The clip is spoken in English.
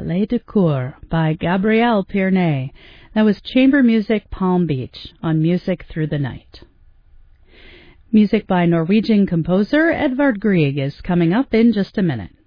Ballet de Cour by Gabrielle Pierney. That was Chamber Music Palm Beach on Music Through the Night. Music by Norwegian composer Edvard Grieg is coming up in just a minute.